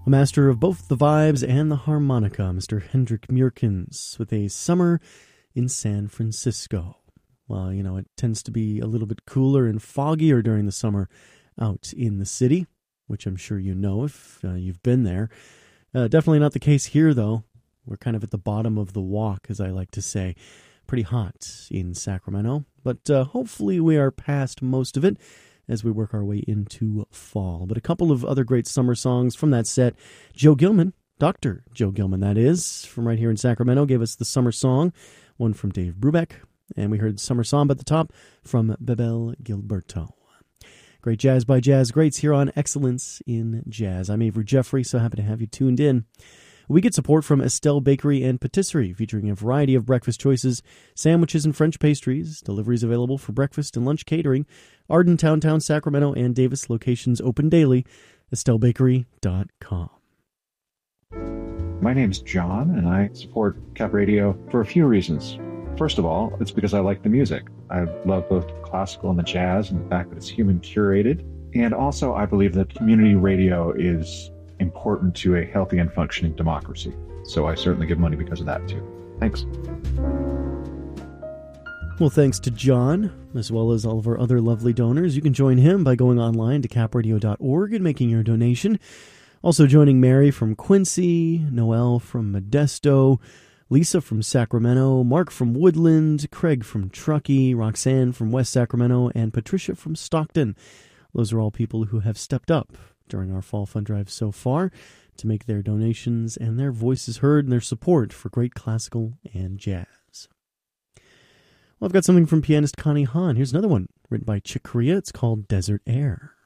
A master of both the vibes and the harmonica, Mr. Hendrik Murkens, with a Summer in San Francisco. Well, you know, it tends to be a little bit cooler and foggier during the summer out in the city, which I'm sure you know if you've been there. Definitely not the case here, though. We're kind of at the bottom of the walk, as I like to say. Pretty hot in Sacramento, but hopefully we are past most of it as we work our way into fall. But a couple of other great summer songs from that set. Joe Gilman, Dr. Joe Gilman, that is, from right here in Sacramento, gave us the summer song, one from Dave Brubeck, and we heard Summer Samba at the top from Bebel Gilberto. Great jazz by jazz greats here on Excellence in Jazz. I'm Avery Jeffrey, so happy to have you tuned in. We get support from Estelle Bakery and Patisserie, featuring a variety of breakfast choices, sandwiches and French pastries. Deliveries available for breakfast and lunch catering. Arden, Downtown, Sacramento, and Davis locations open daily. EstelleBakery.com. My name's John, and I support Cap Radio for a few reasons. First of all, it's because I like the music. I love both classical and the jazz, and the fact that it's human curated. And also, I believe that community radio is important to a healthy and functioning democracy. So I certainly give money because of that too. Thanks. Well, thanks to John, as well as all of our other lovely donors. You can join him by going online to capradio.org and making your donation. Also joining Mary from Quincy, Noel from Modesto, Lisa from Sacramento, Mark from Woodland, Craig from Truckee, Roxanne from West Sacramento, and Patricia from Stockton. Those are all people who have stepped up during our Fall Fund Drive so far to make their donations and their voices heard and their support for great classical and jazz. Well, I've got something from pianist Connie Hahn. Here's another one written by Chick Corea. It's called Desert Air.